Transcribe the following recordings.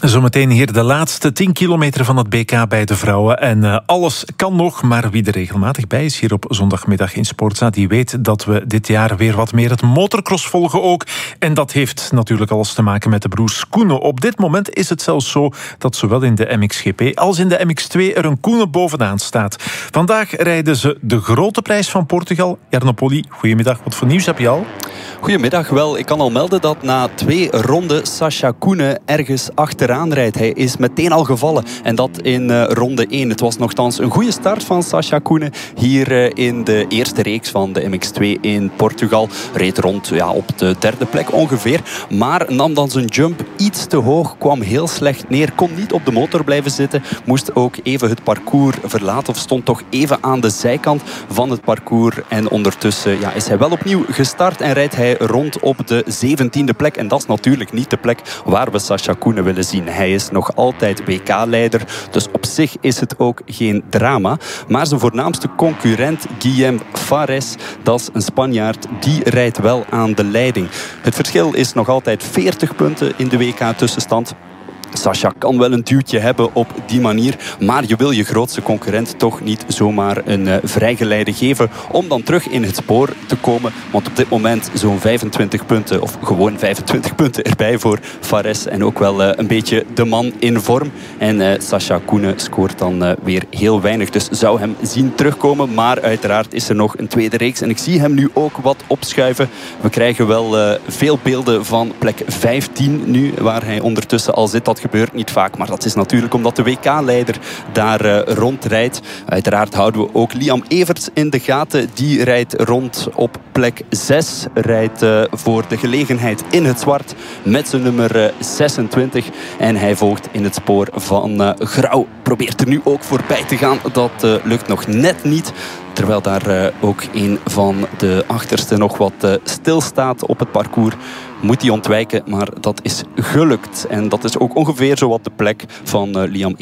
Zometeen hier de laatste 10 kilometer van het BK bij de vrouwen. En alles kan nog, maar wie er regelmatig bij is hier op zondagmiddag in Sportza, die weet dat we dit jaar weer wat meer het motocross volgen ook. En dat heeft natuurlijk alles te maken met de broers Koenen. Op dit moment is het zelfs zo dat zowel in de MXGP als in de MX2 er een Koenen bovenaan staat. Vandaag rijden ze de grote prijs van Portugal. Jarno Polly, goedemiddag. Wat voor nieuws heb je al? Goedemiddag. Wel, ik kan al melden dat na 2 ronden Sascha Koenen ergens achteraan rijdt. Hij is meteen al gevallen. En dat in ronde 1. Het was nogthans een goede start van Sascha Koenen hier in de eerste reeks van de MX2 in Portugal. Reed rond op de 3e plek ongeveer. Maar nam dan zijn jump iets te hoog. Kwam heel slecht neer. Kon niet op de motor blijven zitten. Moest ook even het parcours verlaten. Of stond toch even aan de zijkant van het parcours. En ondertussen is hij wel opnieuw gestart. En rijdt hij rond op de 17e plek. En dat is natuurlijk niet de plek waar we Sascha Koenen willen zien. Hij is nog altijd WK-leider. Dus op zich is het ook geen drama. Maar zijn voornaamste concurrent, Guillem Fares, dat is een Spanjaard, die rijdt wel aan de leiding. Het verschil is nog altijd 40 punten in de WK-tussenstand. Sascha kan wel een duwtje hebben op die manier. Maar je wil je grootste concurrent toch niet zomaar een vrijgeleide geven om dan terug in het spoor te komen. Want op dit moment zo'n 25 punten, of gewoon 25 punten erbij voor Fares. En ook wel een beetje de man in vorm. En Sascha Koenen scoort dan weer heel weinig. Dus zou hem zien terugkomen. Maar uiteraard is er nog een tweede reeks. En ik zie hem nu ook wat opschuiven. We krijgen wel veel beelden van plek 15 nu, waar hij ondertussen al zit. Dat gebeurt niet vaak, maar dat is natuurlijk omdat de WK-leider daar rondrijdt. Uiteraard houden we ook Liam Everts in de gaten. Die rijdt rond op plek 6. Rijdt voor de gelegenheid in het zwart met zijn nummer 26. En hij volgt in het spoor van Grauw. Probeert er nu ook voorbij te gaan. Dat lukt nog net niet. Terwijl daar ook een van de achterste nog wat stilstaat op het parcours. Moet hij ontwijken, maar dat is gelukt. En dat is ook ongeveer zo wat de plek van Liam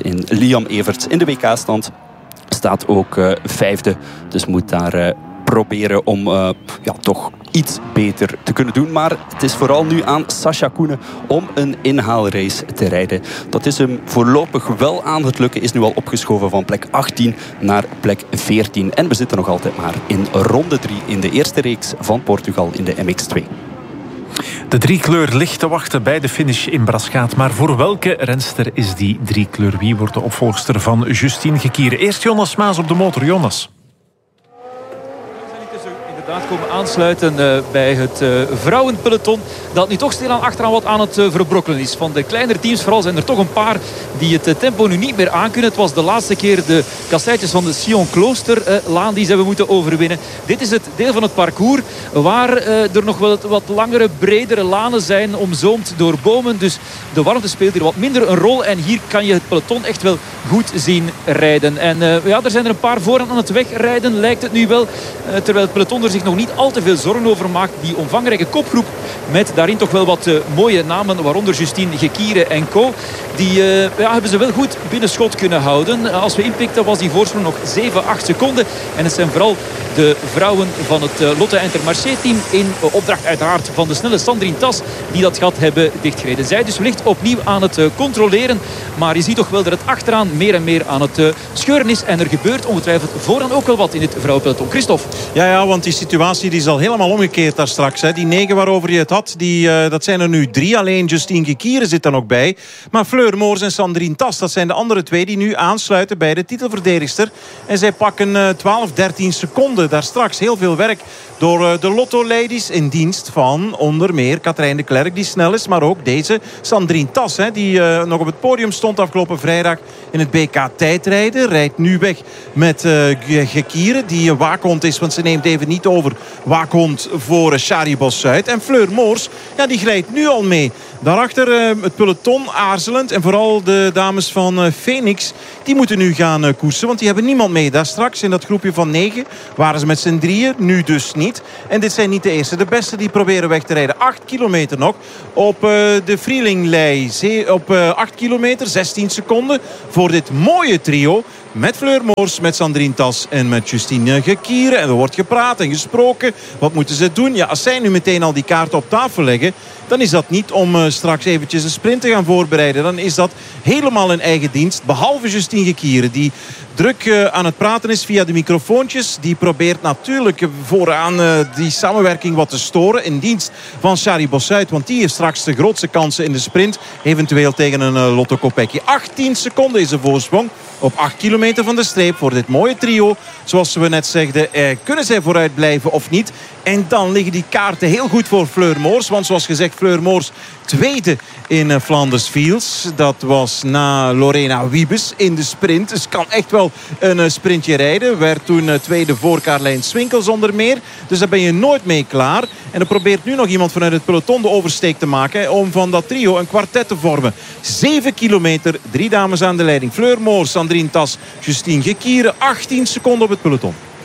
Everts in de WK-stand. Staat ook 5e, dus moet daar proberen om toch iets beter te kunnen doen. Maar het is vooral nu aan Sascha Koenen om een inhaalrace te rijden. Dat is hem voorlopig wel aan het lukken. Is nu al opgeschoven van plek 18 naar plek 14. En we zitten nog altijd maar in ronde 3 in de eerste reeks van Portugal in de MX2. De driekleur ligt te wachten bij de finish in Braschaat. Maar voor welke renster is die driekleur? Wie wordt de opvolgster van Justine Gekiere? Eerst Jonas Maas op de motor. Jonas. Komen aansluiten bij het vrouwenpeloton. Dat nu toch stilaan achteraan wat aan het verbrokkelen is. Van de kleinere teams vooral zijn er toch een paar die het tempo nu niet meer aankunnen. Het was de laatste keer de kasseitjes van de Sion-Kloosterlaan die ze hebben moeten overwinnen. Dit is het deel van het parcours waar er nog wel wat langere, bredere lanen zijn, omzoomd door bomen. Dus de warmte speelt hier wat minder een rol. En hier kan je het peloton echt wel goed zien rijden. En er zijn er een paar vooraan aan het wegrijden, lijkt het nu wel. Terwijl het peloton er zich nog niet al te veel zorgen over maakt. Die omvangrijke kopgroep met daarin toch wel wat mooie namen, waaronder Justine Gekiere en co. Die hebben ze wel goed binnen schot kunnen houden. Als we inpikten was die voorsprong nog 7-8 seconden. En het zijn vooral de vrouwen van het Lotte Intermarché-team in opdracht uiteraard van de snelle Sandrine Tas die dat gat hebben dichtgereden. Zij dus wellicht opnieuw aan het controleren. Maar je ziet toch wel dat het achteraan meer en meer aan het scheuren is. En er gebeurt ongetwijfeld vooraan ook wel wat in het vrouwenpeloton. Christophe. Ja, want die situatie die is al helemaal omgekeerd daar straks. Hè. Die 9 waarover je het had, dat zijn er nu 3. Alleen Justine Gekiere zit er nog bij. Maar Fleur Moors en Sandrine Tas, dat zijn de andere 2 die nu aansluiten bij de titelverdedigster. En zij pakken 12-13 seconden daar straks. Heel veel werk door de Lotto-ladies in dienst van onder meer Katrijn de Klerk, die snel is. Maar ook deze Sandrine Tas, die nog op het podium stond afgelopen vrijdag in het BK tijdrijden. Rijdt nu weg met Gekiere, die een waakhond is, want ze neemt even niet over waakhond voor Charibos Zuid. En Fleur Moors, die glijdt nu al mee. Daarachter het peloton aarzelend. En vooral de dames van Phoenix, die moeten nu gaan koersen. Want die hebben niemand mee. Daar straks in dat groepje van 9 waren ze met z'n 3. Nu dus niet. En dit zijn niet de eerste. De beste die proberen weg te rijden. 8 kilometer nog op de Vrielinglei. Op 8 kilometer, 16 seconden voor dit mooie trio. Met Fleur Moors, met Sandrine Tas en met Justine Gekiere. En er wordt gepraat en gesproken. Wat moeten ze doen? Ja, als zij nu meteen al die kaarten op tafel leggen, dan is dat niet om straks eventjes een sprint te gaan voorbereiden. Dan is dat helemaal in eigen dienst. Behalve Justine Gekieren, die druk aan het praten is via de microfoontjes. Die probeert natuurlijk vooraan die samenwerking wat te storen in dienst van Shari Bossuit. Want die heeft straks de grootste kansen in de sprint. Eventueel tegen een Lotto Kopecky. 18 seconden is de voorsprong op 8 kilometer van de streep voor dit mooie trio. Zoals we net zegden, kunnen zij vooruit blijven of niet? En dan liggen die kaarten heel goed voor Fleur Moors. Want zoals gezegd, Fleur Moors tweede in Flanders Fields. Dat was na Lorena Wiebes in de sprint. Dus kan echt wel een sprintje rijden. Werd toen tweede voor Karlijn Swinkels onder meer. Dus daar ben je nooit mee klaar. En er probeert nu nog iemand vanuit het peloton de oversteek te maken. Om van dat trio een kwartet te vormen. 7 kilometer, 3 dames aan de leiding. Fleur Moors, Sandrine Tas, Justine Gekieren. 18 seconden op het peloton.